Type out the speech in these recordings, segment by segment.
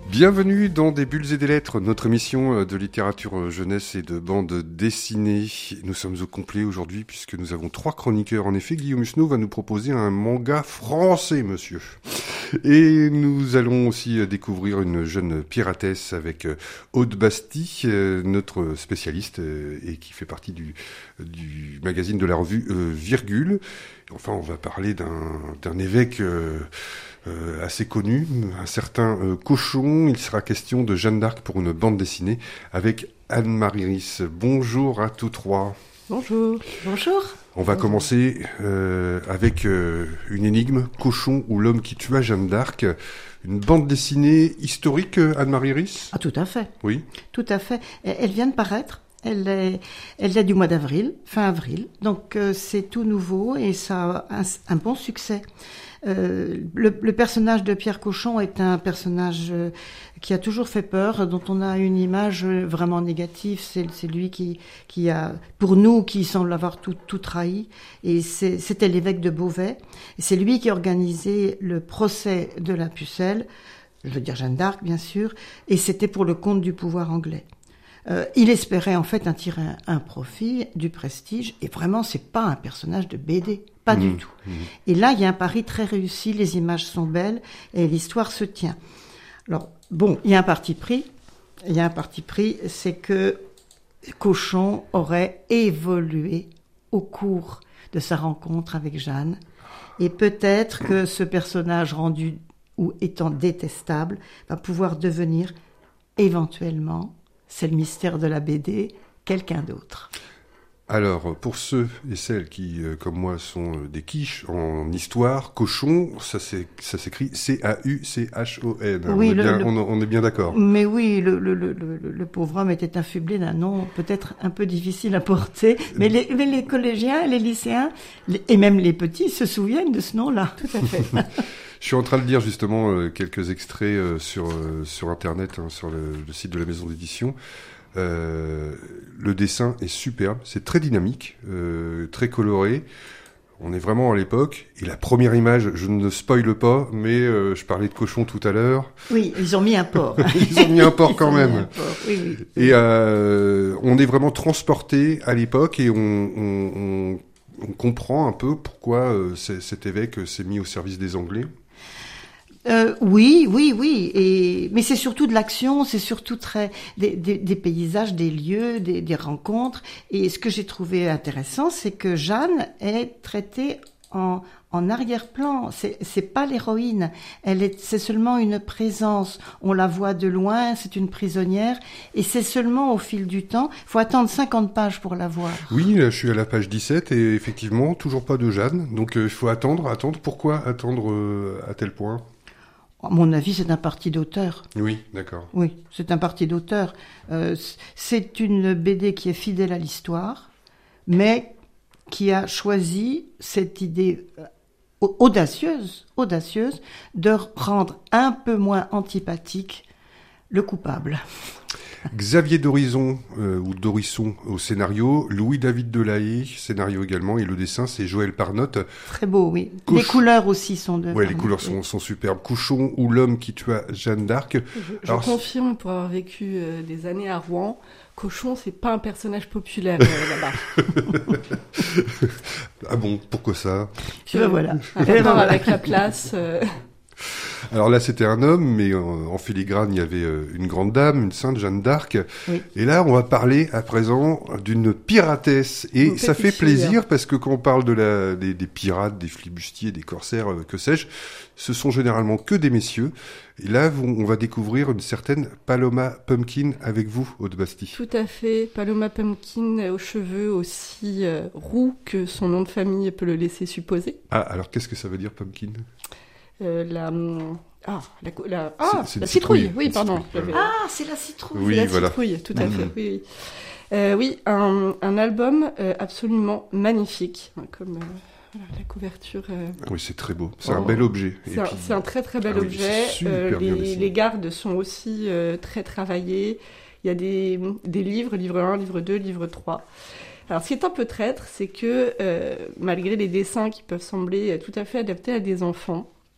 Bienvenue dans Des bulles et des lettres, notre émission de littérature jeunesse et de bande dessinée. Nous sommes au complet aujourd'hui puisque nous avons 3 chroniqueurs. En effet, Guillaume Hussneau va nous proposer un manga français, monsieur. Et nous allons aussi découvrir une jeune piratesse avec Aude Bastille, notre spécialiste et qui fait partie du magazine de la revue Virgule. Enfin, on va parler d'un évêque assez connu, un certain Cochon. Il sera question de Jeanne d'Arc pour une bande dessinée avec Anne-Marie Ris. Bonjour à tous 3. Bonjour. Bonjour. On va commencer avec une énigme, Cochon ou l'homme qui tua Jeanne d'Arc. Une bande dessinée historique, Anne-Marie Ris ? Ah, tout à fait. Oui. Tout à fait. Elle vient de paraître. Elle est du mois d'avril, fin avril. Donc c'est tout nouveau et ça a un bon succès. Le personnage de Pierre Cochon est un personnage qui a toujours fait peur, dont on a une image vraiment négative. C'est lui qui a, pour nous, qui semble avoir tout trahi. Et c'était l'évêque de Beauvais. Et c'est lui qui a organisé le procès de la pucelle, je veux dire Jeanne d'Arc, bien sûr. Et c'était pour le compte du pouvoir anglais. Il espérait en fait en tirer un profit, du prestige, et vraiment c'est pas un personnage de BD, pas du tout. Et là il y a un pari très réussi, les images sont belles et l'histoire se tient. Alors bon, il y a un parti pris, c'est que Cochon aurait évolué au cours de sa rencontre avec Jeanne, et peut-être que ce personnage rendu ou étant détestable va pouvoir devenir éventuellement, c'est le mystère de la BD, quelqu'un d'autre. Alors, pour ceux et celles qui, comme moi, sont des quiches en histoire, Cochon, ça s'écrit C-A-U-C-H-O-N. Oui, on est bien d'accord. Mais oui, le pauvre homme était affublé d'un nom peut-être un peu difficile à porter, mais les collégiens, les lycéens, et même les petits se souviennent de ce nom-là. Tout à fait. Je suis en train de lire justement quelques extraits sur Internet, sur le site de la maison d'édition. Le dessin est superbe, c'est très dynamique, très coloré. On est vraiment à l'époque. Et la première image, je ne spoile pas, mais je parlais de Cochon tout à l'heure. Oui, ils ont mis un porc. Ils ont mis un porc quand même. Oui. Et on est vraiment transporté à l'époque et on comprend un peu pourquoi cet évêque s'est mis au service des Anglais. Oui. Mais c'est surtout de l'action, c'est surtout des paysages, des lieux, des rencontres. Et ce que j'ai trouvé intéressant, c'est que Jeanne est traitée en arrière-plan. C'est pas l'héroïne. C'est seulement une présence. On la voit de loin, c'est une prisonnière. Et c'est seulement au fil du temps. Il faut attendre 50 pages pour la voir. Oui, là, je suis à la page 17 et effectivement, toujours pas de Jeanne. Donc, il faut attendre. Pourquoi attendre à tel point ? À mon avis, c'est un parti d'auteur. Oui, d'accord. Oui, c'est un parti d'auteur. C'est une BD qui est fidèle à l'histoire, mais qui a choisi cette idée audacieuse de rendre un peu moins antipathique le coupable. Xavier Dorisson, ou Dorisson au scénario, Louis-David Delahaye, scénario également, et le dessin, c'est Joël Parnotte. Très beau, oui. Les couleurs aussi sont de... Oui, les couleurs sont superbes. Cochon ou l'homme qui tua Jeanne d'Arc. Je confirme, pour avoir vécu des années à Rouen, Cochon, c'est pas un personnage populaire là-bas. Ah bon, pourquoi ça ? Voilà. Un rapport avec la place... Alors là, c'était un homme, mais en filigrane, il y avait une grande dame, une sainte Jeanne d'Arc. Oui. Et là, on va parler à présent d'une piratesse. Et ça fait plaisir parce que quand on parle des pirates, des flibustiers, des corsaires, que sais-je, ce sont généralement que des messieurs. Et là, on va découvrir une certaine Paloma Pumpkin avec vous, Aude Bastille. Tout à fait. Paloma Pumpkin aux cheveux aussi roux que son nom de famille peut le laisser supposer. Ah, alors qu'est-ce que ça veut dire, Pumpkin ? La citrouille. Oui, pardon. C'est la citrouille. Oui, c'est la voilà. Citrouille, tout à fait. Oui, un album absolument magnifique, comme la couverture. Oui, c'est très beau. C'est un bel objet. C'est un très très bel objet. Les gardes sont aussi très travaillés. Il y a des livres, livre 1, livre 2, livre 3. Alors, ce qui est un peu traître, c'est que malgré les dessins qui peuvent sembler tout à fait adaptés à des enfants,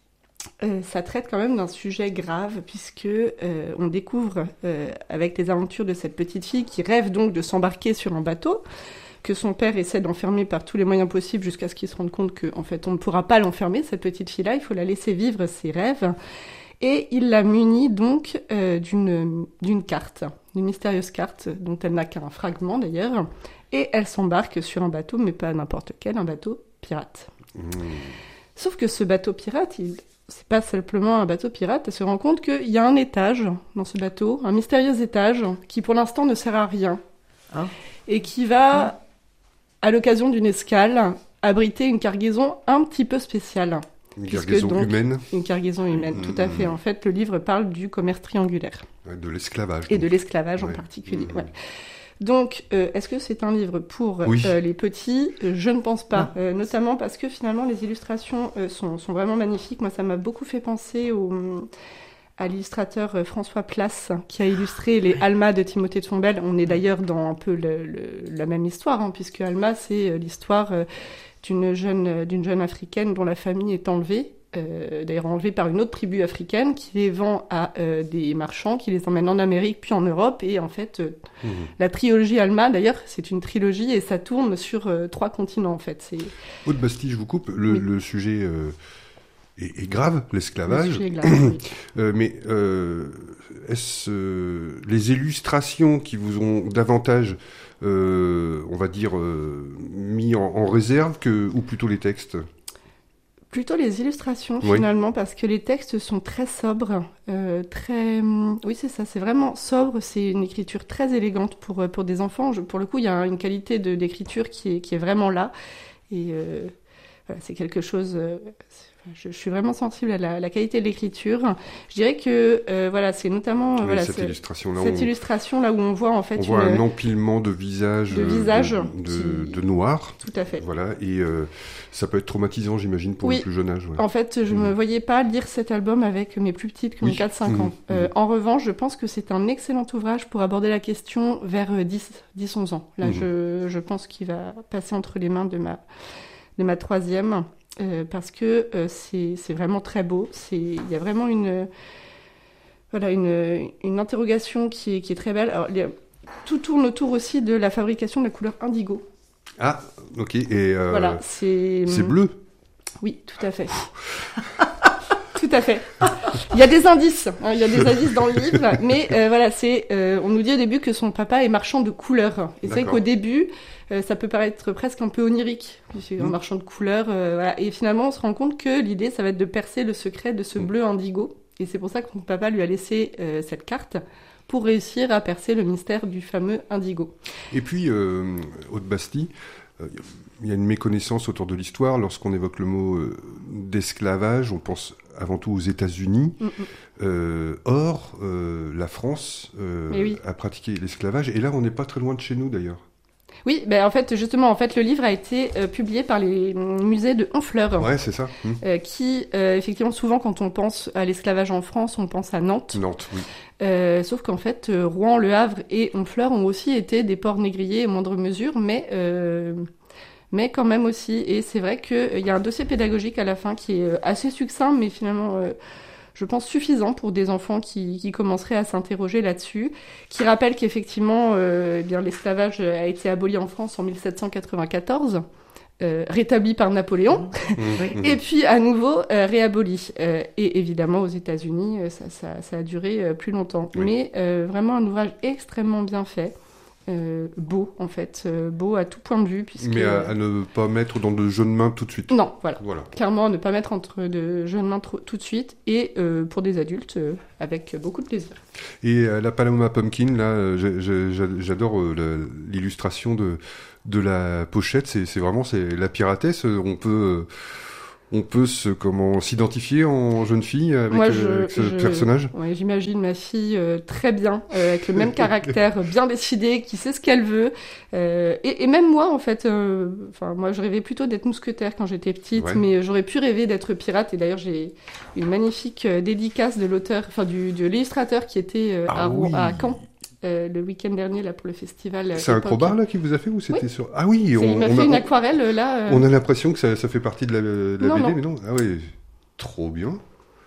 ça traite quand même d'un sujet grave, puisque on découvre, avec les aventures de cette petite fille qui rêve donc de s'embarquer sur un bateau, que son père essaie d'enfermer par tous les moyens possibles jusqu'à ce qu'il se rende compte qu'en fait on ne pourra pas l'enfermer, cette petite fille-là, il faut la laisser vivre ses rêves. Et il la munit donc d'une carte, d'une mystérieuse carte dont elle n'a qu'un fragment d'ailleurs, et elle s'embarque sur un bateau, mais pas n'importe quel, un bateau pirate. Sauf que ce bateau pirate, c'est pas simplement un bateau pirate, elle se rend compte qu'il y a un étage dans ce bateau, un mystérieux étage, qui pour l'instant ne sert à rien, et qui va, à l'occasion d'une escale, abriter une cargaison un petit peu spéciale. Une cargaison humaine. Une cargaison humaine, tout à fait. En fait, le livre parle du commerce triangulaire. De l'esclavage. Et de l'esclavage en particulier, Donc, est-ce que c'est un livre pour les petits ? Je ne pense pas. Notamment parce que finalement, les illustrations sont vraiment magnifiques. Moi, ça m'a beaucoup fait penser à l'illustrateur François Place, qui a illustré les Alma de Timothée de Fombelle. On est d'ailleurs dans un peu la même histoire, puisque Alma, c'est l'histoire d'une jeune africaine dont la famille est enlevée. D'ailleurs enlevés par une autre tribu africaine qui les vend à des marchands qui les emmènent en Amérique puis en Europe, et en fait la trilogie Alma d'ailleurs c'est une trilogie et ça tourne sur 3 continents en fait. Aude Bastille, je vous coupe, le sujet est grave, l'esclavage. Le sujet est grave, mais est-ce les illustrations qui vous ont davantage on va dire mis en réserve ou plutôt les textes ? Plutôt les illustrations finalement, parce que les textes sont très sobres, oui c'est ça, c'est vraiment sobre, c'est une écriture très élégante pour des enfants. Pour le coup, il y a une qualité d'écriture qui est vraiment là, et voilà, c'est quelque chose. Je suis vraiment sensible à la qualité de l'écriture. Je dirais que voilà, c'est notamment cette illustration là où on voit en fait on voit un empilement de visages de noirs. Tout à fait. Voilà, et ça peut être traumatisant, j'imagine, pour le plus jeune âge. Ouais. En fait, je me voyais pas lire cet album avec mes plus petites qui ont 4-5 ans. En revanche, je pense que c'est un excellent ouvrage pour aborder la question vers 10-11 ans. Là, je pense qu'il va passer entre les mains de ma troisième. Parce que c'est vraiment très beau. Il y a vraiment une interrogation qui est très belle. Alors, tout tourne autour aussi de la fabrication de la couleur indigo. Ah, ok. Et voilà, c'est bleu. Oui, tout à fait. Tout à fait. Il y a des indices. Il y a des indices dans le livre, mais voilà, on nous dit au début que son papa est marchand de couleurs. Et c'est vrai qu'au début, ça peut paraître presque un peu onirique, c'est un marchand de couleurs. Voilà. Et finalement, on se rend compte que l'idée, ça va être de percer le secret de ce bleu indigo. Et c'est pour ça que son papa lui a laissé cette carte pour réussir à percer le mystère du fameux indigo. Et puis, Aude Bastille, il y a une méconnaissance autour de l'histoire. Lorsqu'on évoque le mot d'esclavage, on pense avant tout aux États-Unis. Or, la France a pratiqué l'esclavage. Et là, on n'est pas très loin de chez nous, d'ailleurs. Oui, en fait, justement, le livre a été publié par les musées de Honfleur. Ouais, c'est ça. Qui, effectivement, souvent, quand on pense à l'esclavage en France, on pense à Nantes. Nantes, oui. Sauf qu'en fait, Rouen, Le Havre et Honfleur ont aussi été des ports négriers à moindre mesure, mais quand même aussi. Et c'est vrai qu'il y a un dossier pédagogique à la fin qui est assez succinct, mais finalement, je pense suffisant pour des enfants qui commenceraient à s'interroger là-dessus, qui rappelle qu'effectivement, l'esclavage a été aboli en France en 1794, rétabli par Napoléon, et puis à nouveau réaboli. Et évidemment, aux États-Unis, ça a duré plus longtemps. Oui. Mais vraiment un ouvrage extrêmement bien fait. Beau en fait, beau à tout point de vue, puisque... Mais à ne pas mettre dans de jeunes mains tout de suite. Non, voilà. Clairement, à ne pas mettre entre de jeunes mains tout de suite, et pour des adultes avec beaucoup de plaisir. Et la Paloma Pumpkin, là, j'adore l'illustration de la pochette. C'est vraiment la piratesse. On peut s'identifier en jeune fille avec ce personnage. Ouais, j'imagine ma fille très bien, avec le même caractère, bien décidé, qui sait ce qu'elle veut. Et même moi, en fait, moi, je rêvais plutôt d'être mousquetaire quand j'étais petite, mais j'aurais pu rêver d'être pirate. Et d'ailleurs, j'ai une magnifique dédicace de l'auteur, de l'illustrateur qui était à Caen. Le week-end dernier là pour le festival. C'est un crowbar là qui vous a fait ou c'était sur... Ah oui, il m'a fait une aquarelle là. On a l'impression que ça fait partie de la BD, mais non. Ah oui, trop bien.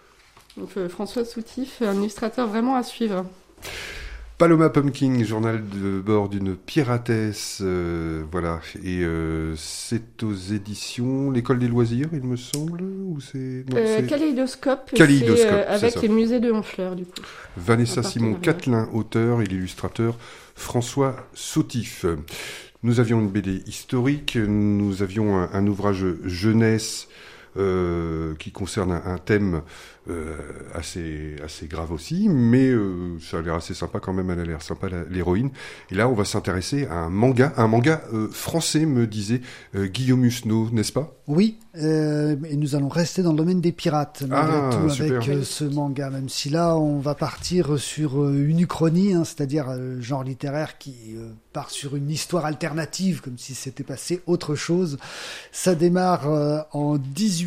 Donc, François Soutif, un illustrateur vraiment à suivre. Paloma Pumpkin, journal de bord d'une piratesse, voilà, et c'est aux éditions L'École des loisirs, il me semble, ou c'est... Kaléidoscope, Kaléidoscope, c'est avec ça. les musées de Honfleur, du coup. Vanessa Simon-Catelin, auteur, et l'illustrateur François Soutif. Nous avions une BD historique, nous avions un ouvrage jeunesse qui concerne un thème assez grave aussi, mais ça a l'air assez sympa quand même, elle a l'air sympa l'héroïne. Et là, on va s'intéresser à un manga français, me disait Guillaume Mussneau, n'est-ce pas? Oui, et nous allons rester dans le domaine des pirates, malgré tout, super. avec ce manga, même si là, on va partir sur une uchronie, c'est-à-dire genre littéraire qui part sur une histoire alternative, comme si s'était passé autre chose. Ça démarre en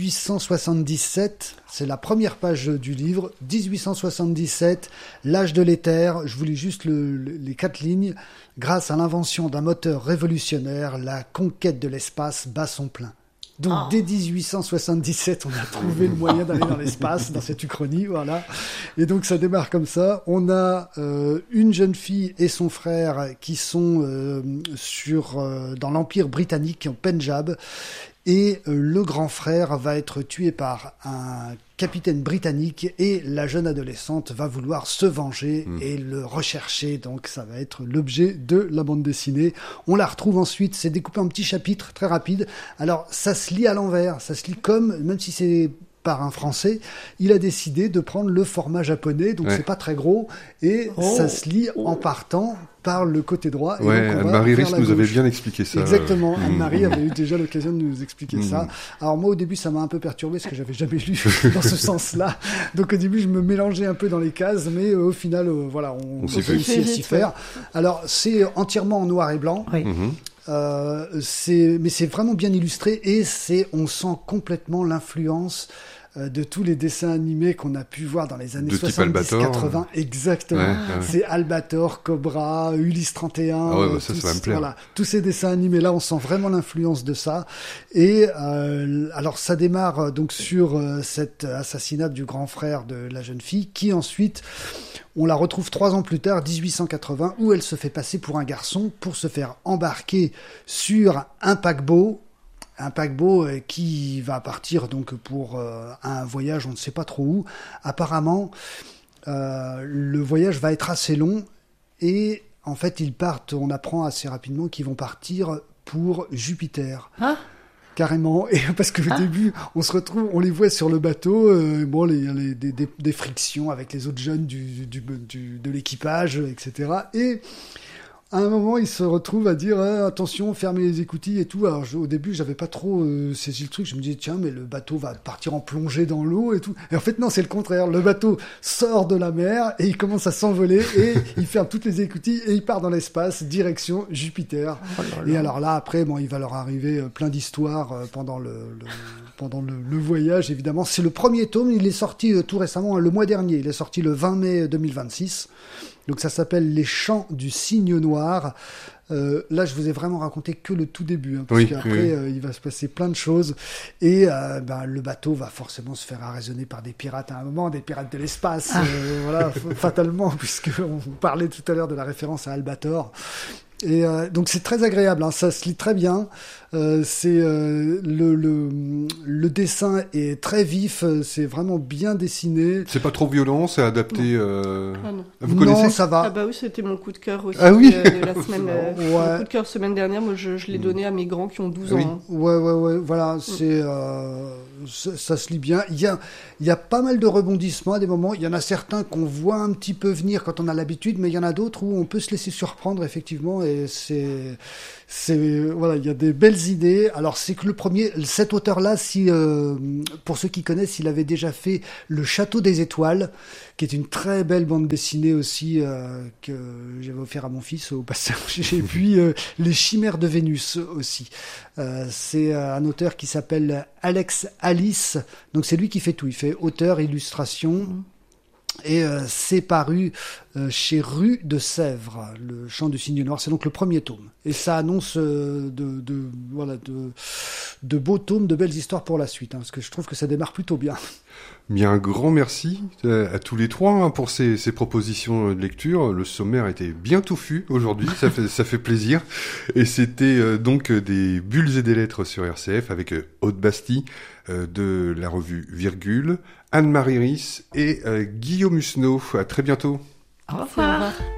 1877, c'est la première page du livre, 1877, l'âge de l'éther. Je vous lis juste les 4 lignes. Grâce à l'invention d'un moteur révolutionnaire, la conquête de l'espace bat son plein. Donc dès 1877, on a trouvé le moyen d'aller dans l'espace, dans cette uchronie, voilà. Et donc ça démarre comme ça. On a une jeune fille et son frère qui sont dans l'Empire britannique, en Pendjab. Et le grand frère va être tué par un capitaine britannique et la jeune adolescente va vouloir se venger et le rechercher. Donc ça va être l'objet de la bande dessinée. On la retrouve ensuite, c'est découpé en petits chapitres très rapides. Alors ça se lit à l'envers, ça se lit comme, même si c'est par un Français, il a décidé de prendre le format japonais, donc c'est pas très gros, et ça se lit en partant par le côté droit. Et ouais, Anne-Marie Riss nous avait bien expliqué ça. Exactement, Anne-Marie avait eu déjà l'occasion de nous expliquer ça. Alors moi au début ça m'a un peu perturbé, parce que j'avais jamais lu dans ce sens-là, donc au début je me mélangeais un peu dans les cases, mais au final voilà, on réussit à s'y faire. Alors c'est entièrement en noir et blanc. Oui. Mais c'est vraiment bien illustré et on sent complètement l'influence de tous les dessins animés qu'on a pu voir dans les années 70-80. Exactement. Ouais. C'est Albator, Cobra, Ulysse 31. Ah ouais, ça va me plaire. Voilà, tous ces dessins animés là, on sent vraiment l'influence de ça. Et alors ça démarre donc sur cet assassinat du grand frère de la jeune fille, qui ensuite on la retrouve 3 ans plus tard, 1880, où elle se fait passer pour un garçon pour se faire embarquer sur un paquebot qui va partir donc pour un voyage, on ne sait pas trop où. Apparemment, le voyage va être assez long et en fait ils partent, on apprend assez rapidement qu'ils vont partir pour Jupiter. Carrément, et parce que au début, on les voit sur le bateau, il y a des frictions avec les autres jeunes de l'équipage, etc. Et à un moment, ils se retrouvent à dire attention, fermez les écoutilles et tout. Alors au début, j'avais pas trop saisi le truc. Je me disais tiens, mais le bateau va partir en plongée dans l'eau et tout. Et en fait non, c'est le contraire. Le bateau sort de la mer et il commence à s'envoler et il ferme toutes les écoutilles et il part dans l'espace, direction Jupiter. Et alors là, après, il va leur arriver plein d'histoires pendant le voyage. Évidemment, c'est le premier tome. Il est sorti tout récemment, le mois dernier. Il est sorti le 20 mai 2026. Donc ça s'appelle Les Chants du Cygne Noir. Là, je vous ai vraiment raconté que le tout début, parce qu'après, il va se passer plein de choses. Et le bateau va forcément se faire arraisonner par des pirates à un moment, des pirates de l'espace, voilà, fatalement, puisqu'on parlait tout à l'heure de la référence à Albator. Et donc c'est très agréable, ça se lit très bien. Le dessin est très vif, c'est vraiment bien dessiné. C'est pas trop violent, c'est adapté. Non. Vous connaissez? Non, ça va. Ah bah oui, c'était mon coup de cœur aussi. Ah oui. De la semaine. Mon coup de cœur semaine dernière, moi je l'ai donné à mes grands qui ont 12 ans. Ouais, voilà, ça se lit bien. Il y a pas mal de rebondissements à des moments. Il y en a certains qu'on voit un petit peu venir quand on a l'habitude, mais il y en a d'autres où on peut se laisser surprendre effectivement. Et voilà, il y a des belles idées. Alors c'est que cet auteur-là, pour ceux qui connaissent, il avait déjà fait Le Château des Étoiles, qui est une très belle bande dessinée aussi que j'avais offert à mon fils au passage. Et puis Les Chimères de Vénus aussi. C'est un auteur qui s'appelle Alex Alice. Donc c'est lui qui fait tout. Il fait auteur, illustration. Et c'est paru chez Rue de Sèvres, Le Chant du Cygne Noir. C'est donc le premier tome. Et ça annonce de beaux tomes, de belles histoires pour la suite, parce que je trouve que ça démarre plutôt bien. Bien, un grand merci à tous les trois pour ces propositions de lecture. Le sommaire était bien touffu aujourd'hui, ça fait plaisir. Et c'était donc des bulles et des lettres sur RCF avec Aude Bastille de la revue Virgule, Anne-Marie Ris et Guillaume Husneau. À très bientôt. Au revoir.